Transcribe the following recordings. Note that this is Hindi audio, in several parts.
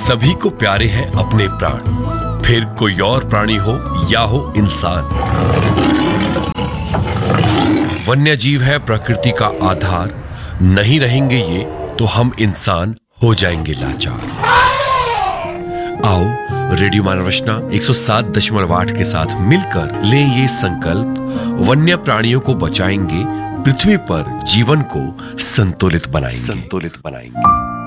सभी को प्यारे हैं अपने प्राण, फिर कोई और प्राणी हो या हो इंसान। वन्य जीव है प्रकृति का आधार, नहीं रहेंगे ये तो हम इंसान हो जाएंगे लाचार। आओ रेडियो मानवरचना 107.8 के साथ मिलकर लें ये संकल्प, वन्य प्राणियों को बचाएंगे, पृथ्वी पर जीवन को संतुलित बनाएंगे।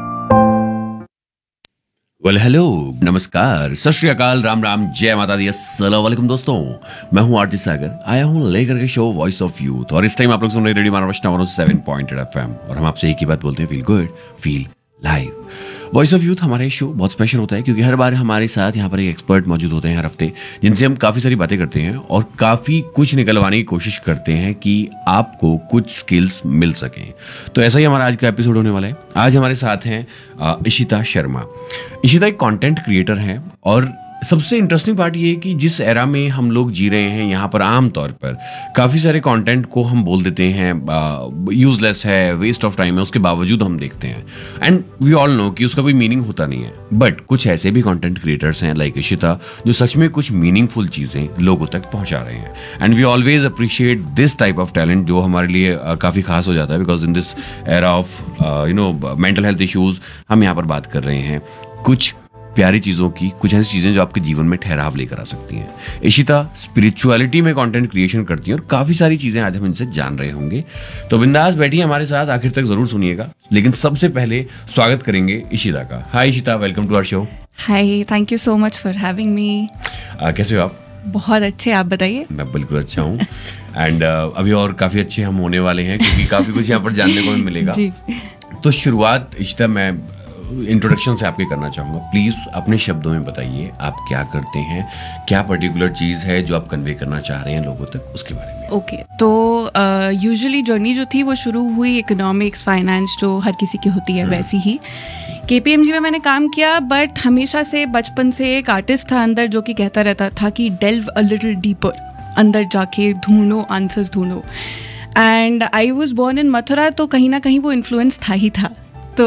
वेल हेलो, नमस्कार, सत श्री अकाल, राम राम, जय माता दी, अस्सलाम वालेकुम दोस्तों। मैं हूं आरजे सागर, आया हूं लेकर के शो वॉइस ऑफ यूथ। और इस टाइम आप लोग सुन रहे रेडियो मानवरचना 107.8 FM। और हम आपसे एक ही बात बोलते हैं, feel good, feel live. Voice of youth हमारा शो बहुत स्पेशल होता है क्योंकि हर बार हमारे साथ यहाँ पर एक एक्सपर्ट मौजूद होते हैं हर हफ्ते, जिनसे हम काफ़ी सारी बातें करते हैं और काफ़ी कुछ निकलवाने की कोशिश करते हैं कि आपको कुछ स्किल्स मिल सकें। तो ऐसा ही हमारा आज का एपिसोड होने वाला है। आज हमारे साथ हैं इशिता शर्मा। इशिता एक कंटेंट क्रिएटर हैं और सबसे इंटरेस्टिंग पार्ट ये है कि जिस एरा में हम लोग जी रहे हैं, यहाँ पर आम तौर पर काफ़ी सारे कंटेंट को हम बोल देते हैं यूजलेस है, वेस्ट ऑफ टाइम है, उसके बावजूद हम देखते हैं एंड वी ऑल नो कि उसका कोई मीनिंग होता नहीं है। बट कुछ ऐसे भी कंटेंट क्रिएटर्स हैं लाइक इशिता, जो सच में कुछ मीनिंगफुल चीज़ें लोगों तक पहुँचा रहे हैं and we always appreciate this type of talent, जो हमारे लिए काफ़ी खास हो जाता है because in this era of mental health issues हम यहाँ पर बात कर रहे हैं कुछ प्यारी चीज़ों की, कुछ ऐसी चीज़ें जो आपके जीवन में ठहराव लेकर आ सकती हैं। इशिता स्पिरिचुअलिटी में कंटेंट क्रिएशन करती हैं और काफ़ी सारी चीज़ें आज हम इनसे जान रहे होंगे। तो बिंदास बैठिए हमारे साथ, आखिर तक जरूर सुनिएगा। लेकिन सबसे पहले स्वागत करेंगे इशिता का। हाय Ishita, welcome to our show. Hi, thank you so much for having me. कैसे हो आप? बहुत अच्छे, आप बताइए। मैं बिल्कुल अच्छा हूँ एंड अभी और काफ़ी अच्छे हम होने वाले हैं क्योंकि काफ़ी कुछ यहाँ पर जानने को भी मिलेगा। जी। तो शुरुआत इशिता मैं इंट्रोडक्शन से आपके करना चाहूँगा। प्लीज़ अपने शब्दों में बताइए आप क्या करते हैं, क्या पर्टिकुलर चीज़ है जो आप कन्वे करना चाह रहे हैं लोगों तक, उसके बारे में। ओके, तो यूजुअली जर्नी जो थी वो शुरू हुई इकोनॉमिक्स, फाइनेंस, जो हर किसी की होती है वैसी ही। KPMG में मैंने काम किया, बट हमेशा से बचपन से एक आर्टिस्ट था अंदर जो कि कहता रहता था कि डेल्व अ लिटिल डीपर, अंदर जाके ढूंढो, आंसर्स ढूंढो। And I was born in Mathura, तो कहीं ना कहीं वो इन्फ्लुएंस था ही था। तो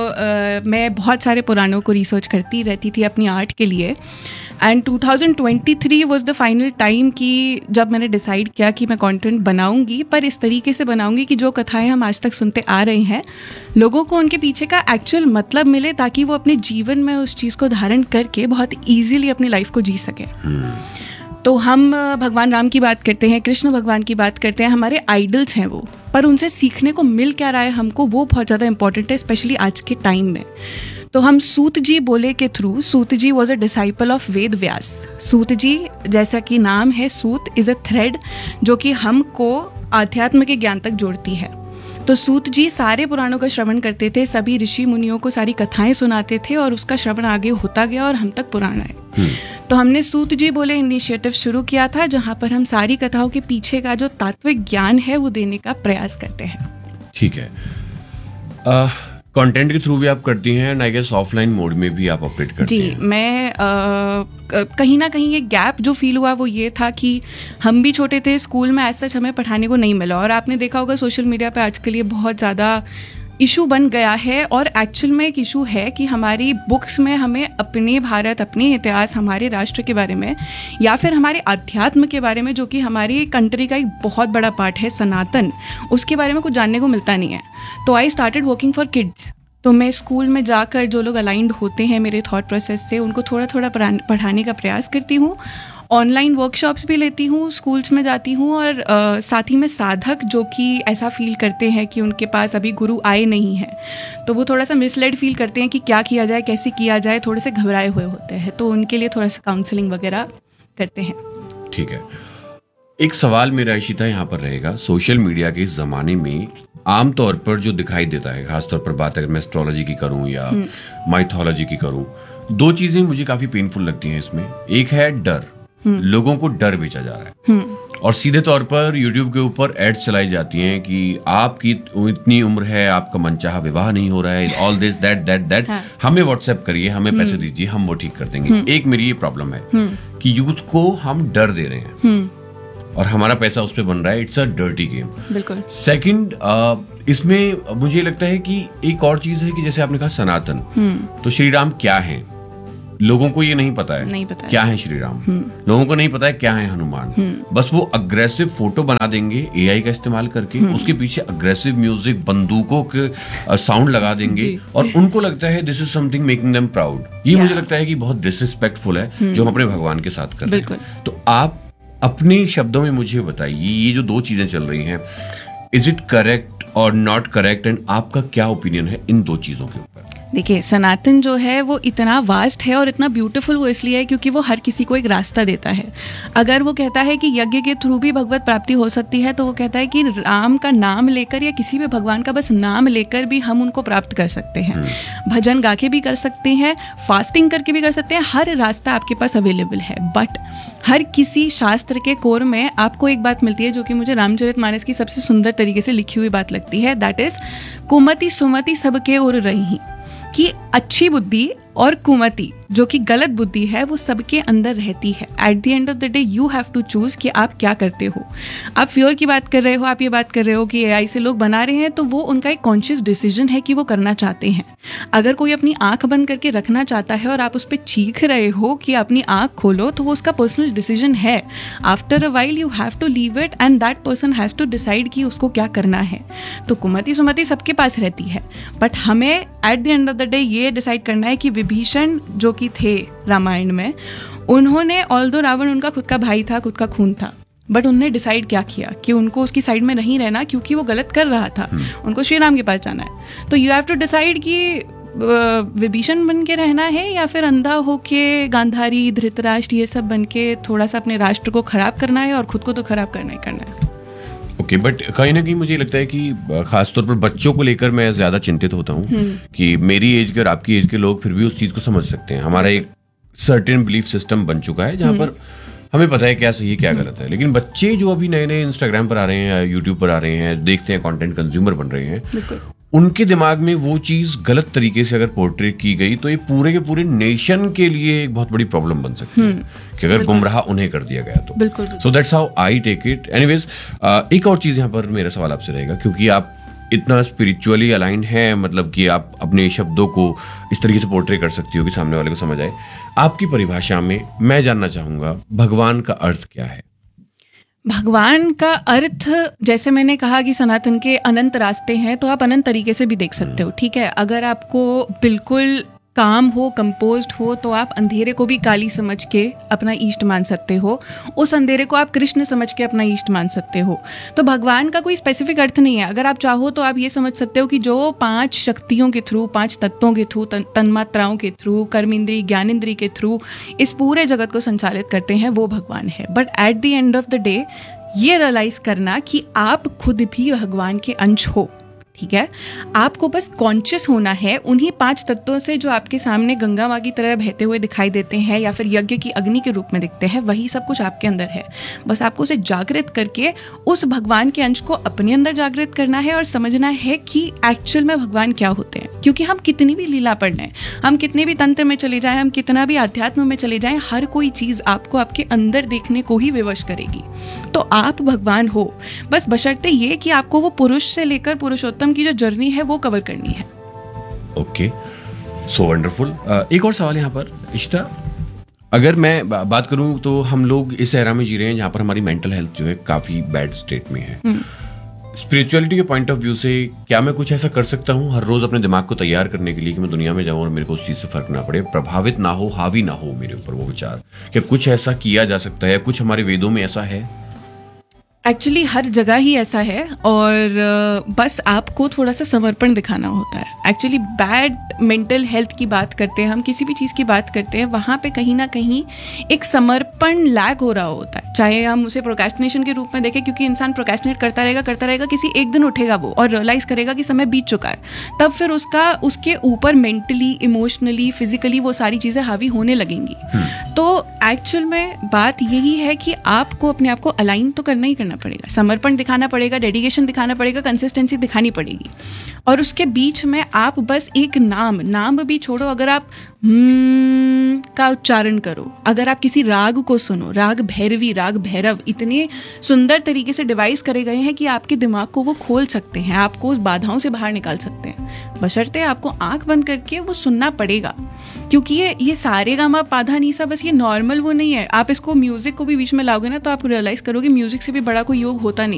मैं बहुत सारे पुराणों को रिसर्च करती रहती थी अपनी आर्ट के लिए। And 2023 was the final time कि जब मैंने डिसाइड किया कि मैं कंटेंट बनाऊंगी, पर इस तरीके से बनाऊंगी कि जो कथाएं हम आज तक सुनते आ रहे हैं लोगों को उनके पीछे का एक्चुअल मतलब मिले, ताकि वो अपने जीवन में उस चीज़ को धारण करके बहुत ईजिली अपनी लाइफ को जी सके। तो हम भगवान राम की बात करते हैं, कृष्ण भगवान की बात करते हैं, हमारे आइडल्स हैं वो, पर उनसे सीखने को मिल क्या रहा है हमको, वो बहुत ज़्यादा इंपॉर्टेंट है, स्पेशली आज के टाइम में। तो हम सूत जी बोले के through, Suta ji was a disciple of Ved Vyas. सूत जी, जैसा कि नाम है, सूत इज़ अ थ्रेड जो कि हमको आध्यात्म के ज्ञान तक जोड़ती है। तो सूत जी सारे पुराणों का श्रवण करते थे, सभी ऋषि मुनियों को सारी कथाएं सुनाते थे और उसका श्रवण आगे होता गया और हम तक पुराण आए। तो हमने सूत जी बोले इनिशिएटिव शुरू किया था, जहां पर हम सारी कथाओं के पीछे का जो तात्विक ज्ञान है वो देने का प्रयास करते हैं। ठीक है। कंटेंट के थ्रू भी आप करती हैं and I guess offline mode में भी आप ऑपरेट करती हैं। जी, मैं कहीं ना कहीं ये गैप जो फील हुआ वो ये था कि हम भी छोटे थे, स्कूल में ऐसा हमें पढ़ाने को नहीं मिला, और आपने देखा होगा सोशल मीडिया पे आजकल ये बहुत ज़्यादा इशू बन गया है। और एक्चुअल में एक इशू है कि हमारी बुक्स में हमें अपने भारत, अपने इतिहास, हमारे राष्ट्र के बारे में या फिर हमारे अध्यात्म के बारे में, जो कि हमारी कंट्री का एक बहुत बड़ा पार्ट है, सनातन, उसके बारे में कुछ जानने को मिलता नहीं है। तो I started working for kids. तो मैं स्कूल में जाकर जो लोग अलाइंड होते हैं मेरे थॉट प्रोसेस से, उनको थोड़ा थोड़ा पढ़ाने का प्रयास करती हूँ। ऑनलाइन वर्कशॉप्स भी लेती हूँ, स्कूल्स में जाती हूँ, और साथ ही में साधक जो कि ऐसा फील करते हैं कि उनके पास अभी गुरु आए नहीं हैं, तो वो थोड़ा सा मिसलेड फील करते हैं कि क्या किया जाए, कैसे किया जाए, थोड़े से घबराए हुए होते हैं, तो उनके लिए थोड़ा सा काउंसलिंग वगैरह करते हैं। ठीक है। एक सवाल मेरा इशिता यहाँ पर रहेगा, सोशल मीडिया के इस जमाने में आमतौर पर जो दिखाई देता है, खासतौर पर बात अगर मैं एस्ट्रोलॉजी की करूँ या माइथोलॉजी की करूँ, दो चीजें मुझे काफी पेनफुल लगती हैं इसमें। एक है डर, लोगों को डर बेचा जा रहा है और सीधे तौर पर यूट्यूब के ऊपर एड्स चलाई जाती हैं कि आपकी इतनी उम्र है, आपका मनचाहा विवाह नहीं हो रहा है, all this that that that, हमें व्हाट्सएप करिए, हमें पैसे दीजिए, हम वो ठीक कर देंगे। एक मेरी ये प्रॉब्लम है कि यूथ को हम डर दे रहे हैं और हमारा पैसा उस पर बन रहा है। It's a dirty game. बिल्कुल। सेकंड, इसमें मुझे लगता है कि एक और चीज है कि जैसे आपने कहा सनातन, तो श्री राम क्या है, लोगों को ये नहीं पता है नहीं पता है। क्या है श्री राम, लोगों को नहीं पता है क्या है हनुमान। बस वो अग्रेसिव फोटो बना देंगे एआई का इस्तेमाल करके, उसके पीछे अग्रेसिव म्यूजिक, बंदूकों के साउंड लगा देंगे और उनको लगता है this is something making them proud. ये मुझे लगता है कि बहुत डिसरिस्पेक्टफुल है जो हम अपने भगवान के साथ कर रहे हैं। तो आप अपने शब्दों में मुझे बताइए, ये जो दो चीजें चल रही हैं, इज इट करेक्ट और नॉट करेक्ट, एंड आपका क्या ओपिनियन है इन दो चीजों के ऊपर? देखिए, सनातन जो है वो इतना वास्ट है और इतना ब्यूटीफुल वो इसलिए है क्योंकि वो हर किसी को एक रास्ता देता है। अगर वो कहता है कि यज्ञ के थ्रू भी भगवत प्राप्ति हो सकती है, तो वो कहता है कि राम का नाम लेकर या किसी भी भगवान का बस नाम लेकर भी हम उनको प्राप्त कर सकते हैं। भजन गा के भी कर सकते हैं, फास्टिंग करके भी कर सकते हैं, हर रास्ता आपके पास अवेलेबल है। बट हर किसी शास्त्र के कोर में आपको एक बात मिलती है जो कि मुझे रामचरितमानस की सबसे सुंदर तरीके से लिखी हुई बात लगती है, दैट इज कुमति सुमति सबके उर रही, कि अच्छी बुद्धि और कुमति जो कि गलत बुद्धि है वो सबके अंदर रहती है। At the end of the day you have to choose कि आप क्या करते हो। आप फ्योर की बात कर रहे हो, आप ये बात कर रहे हो कि एआई से लोग बना रहे हैं, तो वो उनका एक कॉन्शियस डिसीजन है कि वो करना चाहते हैं। अगर कोई अपनी आंख बंद करके रखना चाहता है और आप उस पर चीख रहे हो कि अपनी आंख खोलो, तो वो उसका पर्सनल डिसीजन है। After a while you have to leave it and that person has to decide कि उसको क्या करना है। तो कुमति सुमति सबके पास रहती है, बट हमें at the end of the day ये डिसाइड करना है कि विभीषण जो कि थे रामायण में, उन्होंने ऑल्दो रावण उनका खुद का भाई था, खुद का खून था, बट उन्होंने डिसाइड क्या किया कि उनको उसकी साइड में नहीं रहना क्योंकि वो गलत कर रहा था, उनको श्री राम के पास जाना है। तो यू हैव टू डिसाइड कि विभीषण बन के रहना है या फिर अंधा होके गांधारी, धृतराष्ट्र ये सब बन के थोड़ा सा अपने राष्ट्र को खराब करना है और खुद को तो खराब करना ही करना है। ओके, बट कहीं ना कहीं मुझे लगता है कि खासतौर पर बच्चों को लेकर मैं ज्यादा चिंतित होता हूँ कि मेरी एज के और आपकी एज के लोग फिर भी उस चीज को समझ सकते हैं। हमारा एक सर्टेन बिलीफ सिस्टम बन चुका है जहाँ पर हमें पता है क्या सही है क्या गलत है, लेकिन बच्चे जो अभी नए नए इंस्टाग्राम पर आ रहे हैं या यूट्यूब पर आ रहे हैं, देखते हैं, कंटेंट कंज्यूमर बन रहे हैं, उनके दिमाग में वो चीज गलत तरीके से अगर पोर्ट्रेट की गई तो ये पूरे के पूरे नेशन के लिए एक बहुत बड़ी प्रॉब्लम बन सकती है कि अगर गुमराह उन्हें कर दिया गया तो। बिल्कुल। So that's how I take it. Anyways, एक और चीज यहाँ पर मेरा सवाल आपसे रहेगा, क्योंकि आप इतना स्पिरिचुअली अलाइंड हैं, मतलब कि आप अपने शब्दों को इस तरीके से पोर्ट्रेट कर सकती हो कि सामने वाले को समझ आए। आपकी परिभाषा में मैं जानना चाहूंगा भगवान का अर्थ क्या है? भगवान का अर्थ, जैसे मैंने कहा कि सनातन के अनंत रास्ते हैं, तो आप अनंत तरीके से भी देख सकते हो। ठीक है, अगर आपको बिल्कुल काम हो, कंपोज्ड हो, तो आप अंधेरे को भी काली समझ के अपना ईष्ट मान सकते हो, उस अंधेरे को आप कृष्ण समझ के अपना ईष्ट मान सकते हो। तो भगवान का कोई स्पेसिफिक अर्थ नहीं है। अगर आप चाहो तो आप ये समझ सकते हो कि जो 5 शक्तियों के थ्रू, 5 तत्वों के थ्रू, तन्मात्राओं के थ्रू, कर्मेंद्री, ज्ञानेंद्री के थ्रू इस पूरे जगत को संचालित करते हैं, वो भगवान है। But at the end of the day ये रियलाइज करना कि आप खुद भी भगवान के अंश हो। ठीक है, आपको बस कॉन्शियस होना है उन्हीं 5 तत्वों से जो आपके सामने गंगा माँ की तरह बहते हुए दिखाई देते हैं या फिर यज्ञ की अग्नि के रूप में दिखते हैं, वही सब कुछ आपके अंदर है। बस आपको उसे जागृत करके उस भगवान के अंश को अपने अंदर जागृत करना है और समझना है कि एक्चुअल में भगवान क्या होते हैं। क्योंकि हम कितनी भी लीला पढ़ लें, हम कितने भी तंत्र में चले जाएं, हम कितना भी आध्यात्म में चले जाएं, हर कोई चीज आपको आपके अंदर देखने को ही विवश करेगी। तो आप भगवान हो, बस बशर्ते ये कि आपको वो पुरुष से लेकर पुरुषोत्तम की जो जर्नी है वो कवर करनी है। Okay, so wonderful. एक और सवाल यहाँ पर इश्ता, अगर मैं बात करूं तो हम लोग इस एरा में जी रहे हैं जहां पर हमारी मेंटल हेल्थ जो है काफी बैड स्टेट में है। स्पिरिचुअलिटी के पॉइंट ऑफ व्यू से क्या मैं कुछ ऐसा कर सकता हूं हर रोज अपने दिमाग को तैयार करने के लिए कि मैं दुनिया में जाऊं और मेरे को उस चीज से फर्क ना पड़े, प्रभावित ना हो, हावी ना हो मेरे ऊपर वो विचार? क्या कुछ ऐसा किया जा सकता है? कुछ हमारे वेदों में ऐसा है? एक्चुअली हर जगह ही ऐसा है और बस आपको थोड़ा सा समर्पण दिखाना होता है। एक्चुअली बैड मेंटल हेल्थ की बात करते हैं हम, किसी भी चीज़ की बात करते हैं, वहाँ पे कहीं ना कहीं एक समर्पण लैग हो रहा होता है। चाहे हम उसे प्रोक्रेस्टिनेशन के रूप में देखें, क्योंकि इंसान प्रोक्रेस्टिनेट करता रहेगा, किसी एक दिन उठेगा वो और रियलाइज करेगा कि समय बीत चुका है, तब फिर उसके ऊपर मेंटली, इमोशनली, फिजिकली वो सारी चीज़ें हावी होने लगेंगी। तो एक्चुअल में बात यही है कि आपको अपने आप को अलाइन तो करना ही करना पड़ेगा, समर्पण दिखाना पड़ेगा, डेडिकेशन दिखाना पड़ेगा, कंसिस्टेंसी दिखानी पड़ेगी। और उसके बीच में आप बस एक नाम भी छोड़ो, अगर आप का उच्चारण करो, अगर आप किसी राग को सुनो, राग भैरवी, राग भैरव इतने सुंदर तरीके से डिवाइस करे गए हैं कि आपके दिमाग को वो खोल सकते हैं, आपको उस बाधाओं से बाहर निकाल सकते हैं। बशर्ते आपको आंख बंद करके वो सुनना पड़ेगा। क्योंकि ये सारे गामा पाधा नीसा बस ये नॉर्मल वो नहीं है, आप इसको म्यूजिक को भी बीच में लाओगे ना तो आप रियलाइज करोगे म्यूजिक से भी बड़ा कोई योग होता नहीं